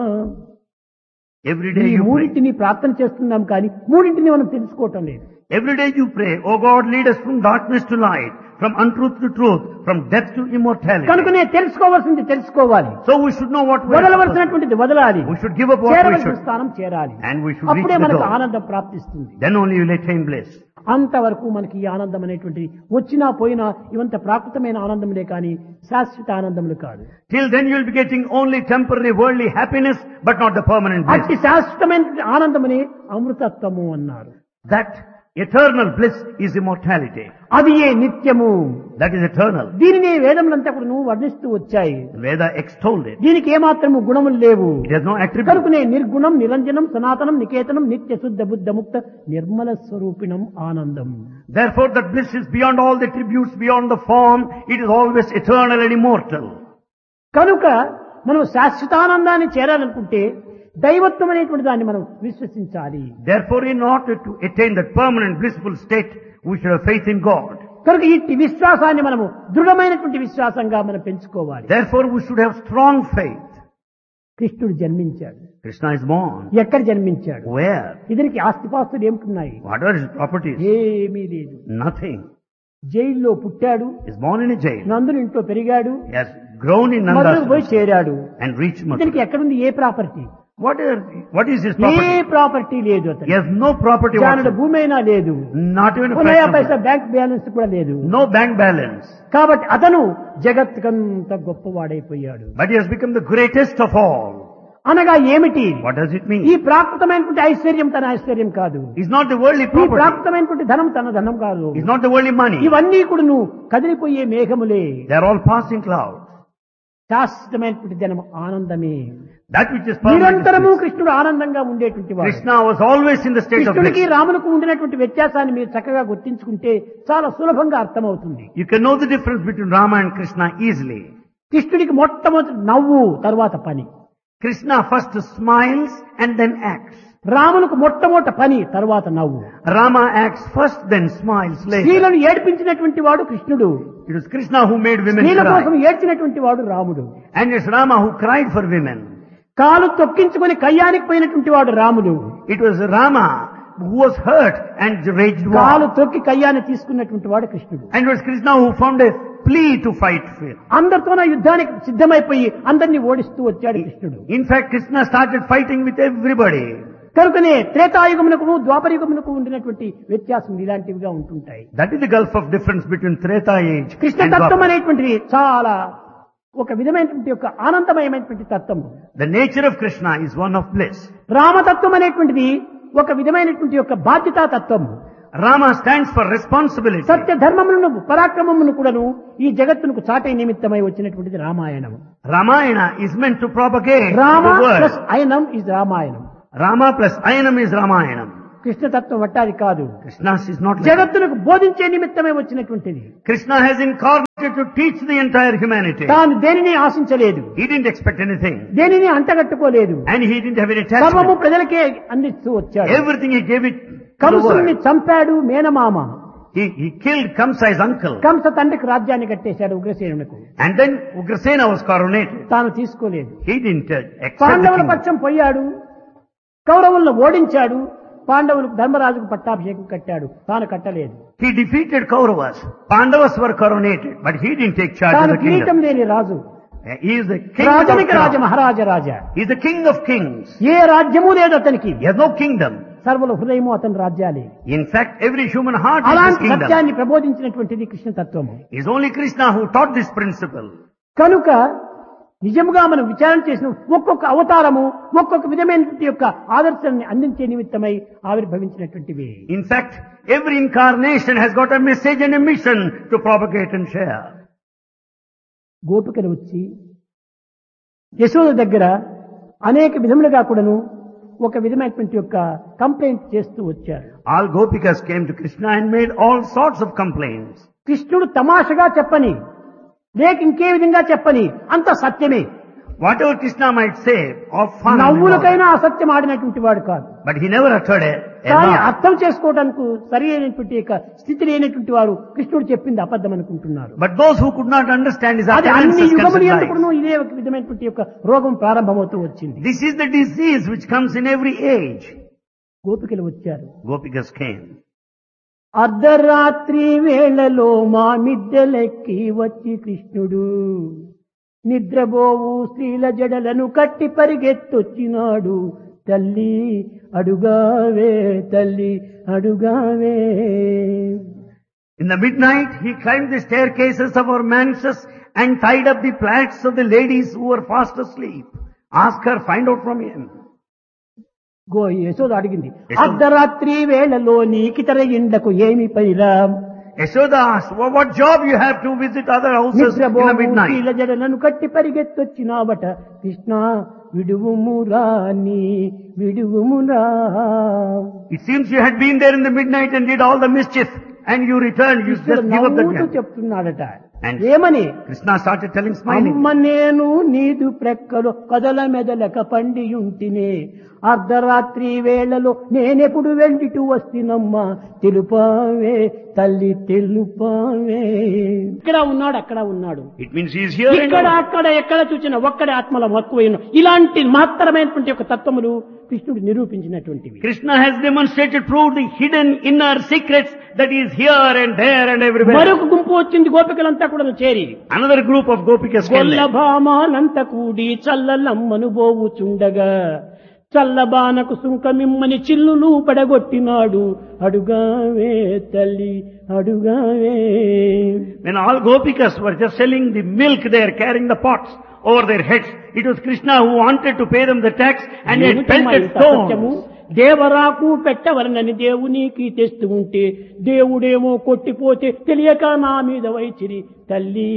Every day ఈ you pray. మూడింటిని ప్రార్థన చేస్తున్నాం కానీ మూడింటిని మనం తెలుసుకోవటం లేదు. Every day you pray, oh God, lead us from darkness to light, from untruth to truth, from death to immortality. కనుకనే తెలుసుకోవాల్సింది తెలుసుకోవాలి, So we should know what we are supposed to వదలవలసినటువంటిది వదలాలి, do. We should give up what we చేరవలసిన should. స్థానం చేరాలి. And we should reach అప్పుడే the మనకు goal. ఆనందం ప్రాప్తిస్తుంది. Then only you will attain bliss. అంతవరకు మనకి ఈ ఆనందం అనేటువంటిది వచ్చినా పోయినా ఇవంత ప్రాకృతమైన ఆనందములే కానీ శాశ్వత ఆనందములు కాదు. Till then you will be getting only temporary worldly happiness, but not the permanent bliss. అట్టి శాశ్వతమైన ఆనందముని అమృతత్వము అన్నారు. That eternal bliss is immortality. అది ఏ నిత్యము. That is eternal. దీనిని వేదములంతా కూడా నువ్వు వర్ణిస్తూ వచ్చాయి. Veda extolled it. దీనికి ఏమాత్రము గుణములు లేవు. It has no attribute. కనుకనే నిర్గుణం నిరంజనం సనాతనం నికేతనం నిత్య శుద్ధ బుద్ధ ముక్త నిర్మల స్వరూపిణం ఆనందం. Therefore that bliss is beyond all the attributes, beyond the form. It is always eternal and immortal. కనుక మనం శాశ్వతానందాన్ని చేరాలనుకుంటే దైవత్వం అనేటువంటి దాన్ని మనం విశ్వసించాలి. Therefore, in order to attain that permanent blissful state, we should have faith in God. కనుక ఈ విశ్వాసాన్ని మనము దృఢమైనటువంటి విశ్వాసంగా మనం పెంచుకోవాలి. Therefore, we should have strong faith. కృష్ణుడు జన్మించాడు. Krishna is born. ఎక్కడ జన్మించాడు? Where? ఇతనికి ఆస్తిపాస్తులు ఏమిటున్నాయి? What are his properties? ఏమీ లేదు. Nothing. జైల్లో పుట్టాడు, He is born in a jail. నందుని ఇంట్లో పెరిగాడు, He has grown in మధురకు పోయి Nanda's చేరాడు. and reached Mathura. ఇతనికి ఎక్కడుంది ఏ property? What is his A property? Property లేదు He అతను. has no property జానుడు whatsoever. భూమి అయినా లేదు, Not even a నయా fraction of Paisa it. Bank balance కూడా లేదు. No bank balance. కాబట్టి అతను జగత్తుకంత గొప్పవాడైపోయాడు. But he has become the greatest of all. అనగా ఏమిటి? What does it ఈ mean? ప్రాకృతమైనటువంటి ఐశ్వర్యం తన ఐశ్వర్యం కాదు, He's not the worldly ఈ property. ప్రాకృతమైనటువంటి ధనం తన ధనం కాదు. He's not the worldly money. ఇవన్నీ కూడా నువ్వు కదిలిపోయే మేఘములే. They are all passing clouds. శాశ్వతమైనటువంటి ధనం ఆనందమే. That which is permanent. నిరంతరము is bliss. కృష్ణుడు ఆనందంగా ఉండేటువంటి వాడు. Krishna was always in the state of కృష్ణుడికి bliss. రాములకు ఉండినటువంటి వ్యత్యాసాన్ని మీరు చక్కగా గుర్తించుకుంటే చాలా సులభంగా అర్థమవుతుంది. You can know the difference between Rama and Krishna easily. కృష్ణుడికి మొట్టమొదటి నవ్వు, తర్వాత పని. Krishna first smiles and then acts. రాములకు మొట్టమొదటి పని, తర్వాత నవ్వు. Rama acts first, then smiles later. స్త్రీలను ఏడిపించినటువంటి వాడు కృష్ణుడు, It was Krishna who made women స్త్రీల కోసం cry. ఏడ్చినటువంటి వాడు రాముడు. And it's Rama who cried for women. కాలు తొక్కించుకొని కయ్యానికి పోయినటువంటి వాడు రాముడు. It was Rama who was hurt and raged కాలు war. తొక్కి కయ్యాన్ని తీసుకున్నటువంటి వాడు కృష్ణుడు. And it was Krishna who found a plea to fight for. అందరితోన యుద్ధానికి సిద్ధమైపోయి అందరినీ ఓడిస్తూ వచ్చాడు కృష్ణుడు. In fact, Krishna started fighting with everybody. కనుకనే త్రేతాయుగమునకు ద్వాపరయుగమునకు ఉండినటువంటి వ్యత్యాసం ఇలాంటివిగా ఉంటుంటాయి. That is the gulf of difference between Treta age Krishna and తత్వం Dwapara. అనేటువంటిది చాలా ఒక విధమైనటువంటి యొక్క ఆనందమయమైనటువంటి తత్వం. The nature of Krishna is one of bliss. రామతత్వం అనేటువంటిది ఒక విధమైనటువంటి యొక్క బాధ్యతా తత్వం. Rama stands for responsibility. సత్య ధర్మములను పరాక్రమమును కూడాను ఈ జగత్తునకు చాటే నిమిత్తమై వచ్చినటువంటిది Ramayanam. Ramayana is meant to propagate Rama the word. Plus అయనం is Ramayanam. Rama plus Ayanam is Ramayanam. కృష్ణతత్వం వట్టాది కాదు, Krishna's is not like that. జగత్తునకు బోధించే నిమిత్తమే వచ్చినటువంటిది. Krishna has incarnated to teach the entire humanity. తాను దేనిని ఆశించలేదు, He didn't expect anything. దేనిని అంటగట్టుకోలేదు, And he didn't have any సర్వము attachment. ప్రజలకే అందిస్తూ వచ్చాడు. Everything he gave it to the కంసుని world. చంపాడు మేనమామ. He killed Kamsa's uncle. Kamsa తండ్రికి రాజ్యాన్ని కట్టేశాడు ఉగ్రసేనునకు. And then Ugrasena was coronated. తాను తీసుకోలేదు. He didn't accept the పాండవుల kingdom. పక్షం పోయాడు, కౌరవులను ఓడించాడు, పాండవులకు ధర్మరాజుకు పట్టాభిషేకం కట్టాడు, తాను కట్టలేదు. He defeated Kauravas. Pandavas were coronated, but he didn't take charge of తాను the కిరీటం kingdom. లేని రాజు, He is the king of రాజనికి Raja kings. Maharaja Raja. He is the king of kings. ఏ రాజ్యము లేదు అతనికి, He has no kingdom. సర్వల హృదయము అతని రాజ్యాలే. In fact, every human heart is his అలాంటి kingdom. సత్యాన్ని ప్రబోధించినటువంటిది కృష్ణ తత్వము. It is only Krishna who taught this principle. కనుక నిజముగా మనం విచారణ చేసిన ఒక్కొక్క అవతారము ఒక్కొక్క విధమైనటువంటి యొక్క ఆదర్శాన్ని అందించే నిమిత్తమై ఆవిర్భవించినటువంటివి. In fact, every incarnation has got a message and a mission to propagate and share. గోపికలు వచ్చి యశోద దగ్గర అనేక విధములుగా కూడాను ఒక విధమైనటువంటి యొక్క కంప్లైంట్ చేస్తూ వచ్చారు. All Gopikas came to Krishna and made all sorts of complaints. కృష్ణుడు తమాషగా చెప్పని, లేక ఇంకే విధంగా చెప్పని అంత సత్యమే. Whatever Krishna might say, or fun, and all, నవ్వులకైనా అసత్యం ఆడినటువంటి వాడు కాదు. But he never uttered a కానీ no. అర్థం చేసుకోవడానికి సరి అయినటువంటి యొక్క స్థితి లేనటువంటి వారు కృష్ణుడు చెప్పింది అబద్ధం అనుకుంటున్నారు. But those who could not understand his అది అన్ని utterances యుగములు considered ఎందుకును lies. ఇదే ఒక విధమైనటువంటి యొక్క రోగం ప్రారంభమవుతూ వచ్చింది. This is the disease which comes in every age. గోపికలు వచ్చారు. Gopikas came. అర్ధరాత్రి వేళలో మా మిద్దెలెక్కి వచ్చి కృష్ణుడు నిద్రబోవు స్త్రీల జడలను కట్టి పరిగెత్తొచ్చినాడు. తల్లి అడుగావే తల్లి అడుగావే. In the midnight, he climbed the staircases of our manses and tied up the plaits of the ladies who were fast asleep. Ask her, find out from him. Yashoda అడిగింది, యశోద. అర్ధరాత్రి వేళలో నీకితర ఇండ్లకు ఏమి పైరా? Yashoda asked, what job you have to visit other houses in the నిద్రబోవు midnight? స్త్రీల జడలను కట్టి పరిగెత్తొచ్చినావట. కృష్ణ విడువుమురా నీ విడువుమురా. It seems you had been there in the midnight and did all the mischief and you returned, you just give up the నవ్వుతూ gun. చెప్తున్నాడట. And ఏమని? Krishna started telling, smiling. అమ్మ నేను నీదు ప్రక్కలు కదల మెదలక పండియుంటినే. అర్ధరాత్రి వేళలో నేనెప్పుడు వెళ్ళిటూ వస్తున్నమ్మా. తెలుపావే తల్లి తెలుపావే. ఇక్కడ ఉన్నాడు అక్కడ ఉన్నాడు. It means he is here and ఇక్కడ now. అక్కడ ఎక్కడ చూసినా ఒక్కడే ఆత్మల మక్కువైన ఇలాంటి మాత్రమైనటువంటి ఒక తత్వములు కృష్ణుడు నిరూపించినటువంటివి. Krishna has demonstrated, proved the hidden inner secrets that he is here and there and everywhere. మరొక గుంపు వచ్చింది గోపికలంతా కూడా చేరి. Another group of Gopikas came Golla there. భామాలంత కూడి చల్లలమ్మను బోవుచుండగా చల్లబానకు సుంకమిమ్మని చిల్లులు పడగొట్టినాడు. అడుగావే తల్లి అడుగావే. When all Gopikas were just selling the milk there, carrying the pots over their heads, it was Krishna who wanted to pay them the tax and he had ఏమిటమ్మా pelted ఇంత అసత్యము? stones. దేవరాకు పెట్టవలనని దేవునికి తెస్తూ ఉంటే దేవుడేమో కొట్టిపోతే తెలియక నా మీద వైచిరి. తల్లి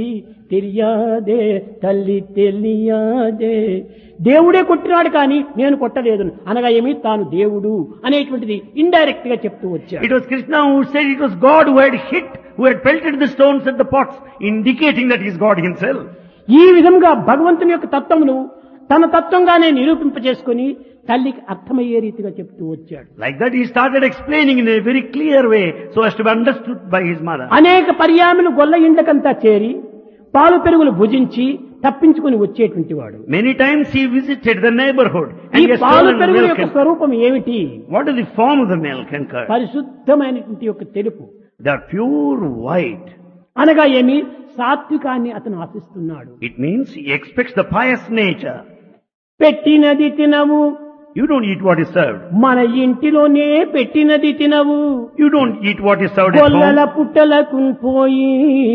తెలియదే తల్లి తెలియదే. దేవుడే కొట్టినాడు కానీ నేను కొట్టలేదు అనగా ఏమి తాను దేవుడు అనేటువంటిది ఇండైరెక్ట్ గా చెప్తూ వచ్చాడు. It was Krishna who said it was God who had hit, who had pelted the stones at the pots, indicating that he is God himself. ఈ విధంగా భగవంతుని యొక్క తత్వమును తన తత్వంగానే నిరూపింపజేసుకుని తల్లికి అర్థమయ్యే రీతిగా చెప్తూ వచ్చాడు. Like that he started explaining in a very clear way so as to be understood by his mother. అనేక పర్యాములు గొల్ల ఇండ్లకంతా చేరి పాలు పెరుగులు భుజించి తప్పించుకుని వచ్చేటువంటి వాడు. Many times he visited the neighborhood and ఈ he has పాలు stolen పెరుగుల milk. యొక్క స్వరూపం ఏమిటి? What is the form of the milk and curd? పరిశుద్ధమైనటువంటి యొక్క తెలుపు. They are pure white. అనగా ఏమి? సాత్వికాన్ని అతను ఆశిస్తున్నాడు. It means he expects the pious nature. పెట్టినది తినవు, You don't eat what is served. మన ఇంటిలోనే పెట్టినది తినవు. You don't eat what is served at గొల్లల home. పుట్టలకు పోయి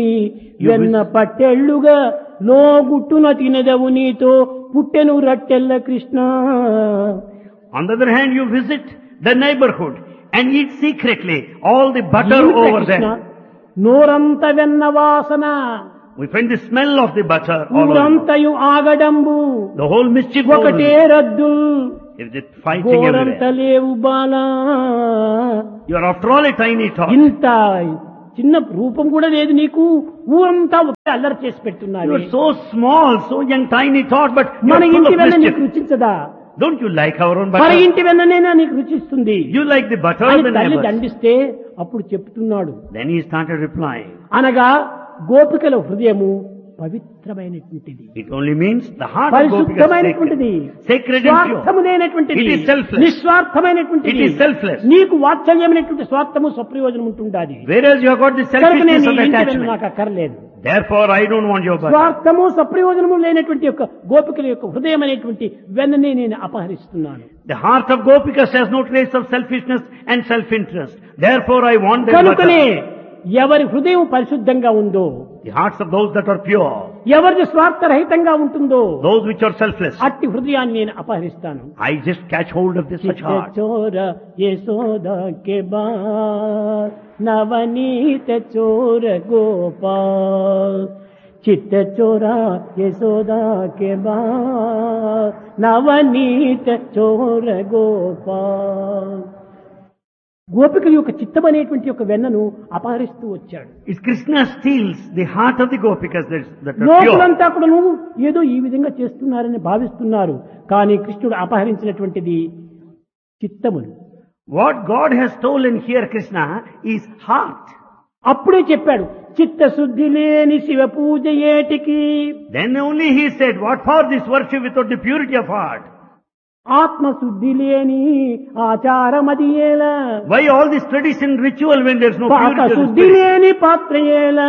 వెన్న పట్టెళ్ళుగా లోగుట్టున తినదవు నీతో పుట్టెను రట్టెల్ల Krishna. On the other hand, you visit the neighborhood and eat secretly all the butter ఏమిట్రా over కృష్ణ? there. నోరంత వెన్న వాసన, We find the smell of the butter all over. ఊరంతయు ఆగడంబు, The whole mischief ఒకటే over. రద్దు, There is fighting గోరంత everywhere. లేవు Bala. You are after all a tiny tot. ఇంత చిన్న రూపం కూడా లేదు నీకు, ఊరంతా ఒకే అల్లరి చేసి You పెట్టున్నారు. are so small, so young, tiny tot, but you మన are full ఇంటి of వెన్న నీకు mischief. రుచించదా? Don't you like our own మన butter? ఇంటి వెన్ననేనా నీకు రుచిస్తుంది You like the butter అని of the తల్లి neighbors. దండిస్తే అప్పుడు చెప్తున్నాడు. Then he started replying. అనగా గోపికల హృదయము పవిత్రమైనటువంటిది, It only means the heart of Gopikas is పరిశుద్ధమైనటువంటిది, sacred and pure. స్వార్థము లేనటువంటిది, It is selfless. నిస్వార్థమైనటువంటిది. It is selfless. నీకు వాత్సల్యమైనటువంటి స్వార్థము స్వప్రయోజనం ఉంటుండాది. Whereas you have got the కనుక selfishness నేను of ఈ ఇంటి వెన్న attachment. నాకు అక్కర్లేదు. Therefore, I don't want your butter. స్వార్థము సప్రయోజనము లేనటువంటి యొక్క గోపికల యొక్క హృదయం అనేటువంటి వెన్ననే నేను అపహరిస్తున్నాను. The heart of Gopikas has no trace of selfishness and self-interest. Therefore, I want their కనుకనే butter. ఎవరి హృదయం పరిశుద్ధంగా ఉందో, The hearts of those that are pure, ఎవరిది స్వార్థరహితంగా ఉంటుందో those which are selfless, అట్టి హృదయాన్ని నేను అపహరిస్తాను. I just catch hold of this such heart. చోర యశోదా కే బార్ నవనీత చోర గోపాల్, చిత్త చోరా యశోదా కే బార్ నవనీత చోర గోపాల్. గోపికల యొక్క చిత్తం అనేటువంటి యొక్క వెన్నను అపహరిస్తూ వచ్చాడు. It's Krishna steals the heart of the Gopikas that are pure. లోకులంతా కూడా నువ్వు ఏదో ఈ విధంగా చేస్తున్నారని భావిస్తున్నారు. కానీ కృష్ణుడు అపహరించినటువంటిది చిత్తములు. What God has stolen here, Krishna, is heart. అప్పుడే చెప్పాడు, చిత్తశుద్ధి లేని శివ పూజ ఏటికి. Then only he said, what for this worship without the purity of heart? ఆత్మశుద్ధి లేని ఆచారమది ఏలా. Why all this tradition ritual when there is no పాక purity of the శుద్ధి spirit? లేని పాత్ర ఏలా.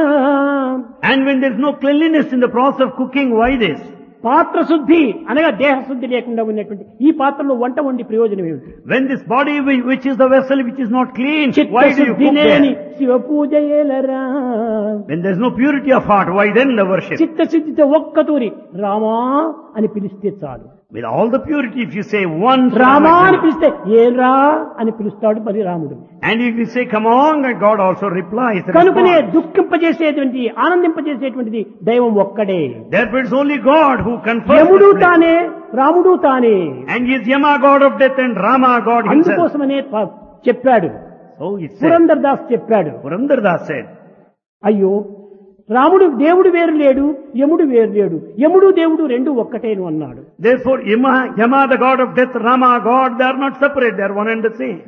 And when there is no cleanliness in the process of cooking, why this? పాత్ర శుద్ధి అనగా దేహ శుద్ధి లేకుండా ఉన్నటువంటి ఈ పాత్రలో వంట వండి ప్రయోజనం ఏమిటి? When this body which is the vessel which is not clean, why do you చిత్తశుద్ధి cook లేని there? Shiva puja ఏలరా. When there is no purity of heart, why then the worship? చిత్తశుద్ధితో ఒక్కతూరి రామా అని పిలిస్తే చాలు. With all the purity, if you say once, Rama అని పిలిస్తే ఏం రా అని పిలుస్తాడు మరి రాముడు. and if you say come on, and God also replies. కనుకనే responds. దుఃఖింపజేసేటువంటి ఆనందింపజేసేటువంటిది దైవం ఒక్కడే. Therefore it's only God who confers. యముడు the bliss. తానే రాముడు తానే. And he is Yama, God of death, and Rama, God himself. అందుకోసమనే చెప్పాడు, So it said. Purandar Das చెప్పాడు, Purandar Das said, అయ్యో రాముడు దేవుడు వేరు లేడు, యముడు వేరు లేడు, యముడు దేవుడు రెండు ఒక్కటేను అన్నాడు. therefore Yama, the God of death, Rama, God, they are not separate, they are one and the same.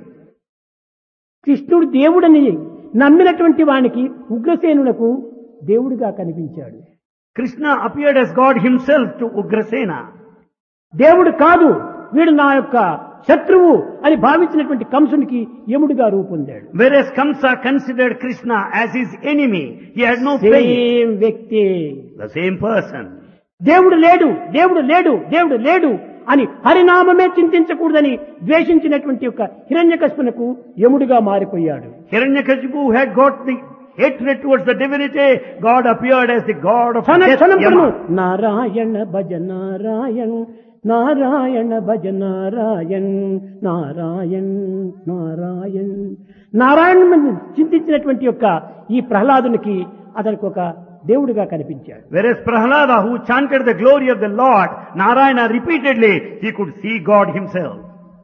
కృష్ణుడు దేవుడని నమ్మినటువంటి వానికి ఉగ్రసేనునకు దేవుడిగా కనిపించాడు. Krishna appeared as God himself to Ugrasena. దేవుడు కాదు వీడు నా యొక్క శత్రువు అని భావించినటువంటి కంసునికి యముడిగా రూపొందాడు. Whereas Kamsa considered Krishna as his enemy, he had no faith. Same వ్యక్తి. The same person. దేవుడు లేడు, దేవుడు లేడు, దేవుడు లేడు అని హరినామమే చింతించకూడదని ద్వేషించినటువంటి యొక్క హిరణ్యకశిపునకు యముడిగా మారిపోయాడు. Hiranyakashipu who had got the hatred towards the divinity, God appeared as the God of death, క్షణము Yama. నారాయణ భజ నారాయణ, నారాయణ భజ నారాయణ, నారాయణ నారాయణ నారాయణ చింతించినటువంటి యొక్క ఈ ప్రహ్లాదునికి అతనికి ఒక దేవుడిగా కనిపించాడు. Whereas Prahlada, who chanted the glory of the Lord, Narayana repeatedly, he could see God himself.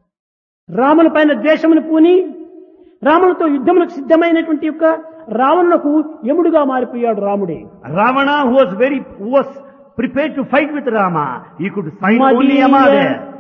రాముని పైన ద్వేషమును పూని రామునితో యుద్ధములకు సిద్ధమైనటువంటి యొక్క రావణునకు యముడుగా మారిపోయాడు రాముడే. Ravana, who was prepared to fight with Rama, he could find only Yama there.